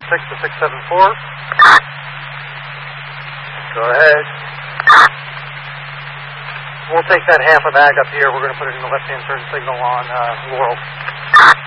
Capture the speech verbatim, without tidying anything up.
six to six seven four. Go ahead. We'll take that half of ag up here. We're going to put it in the left-hand turn signal on uh, Laurel.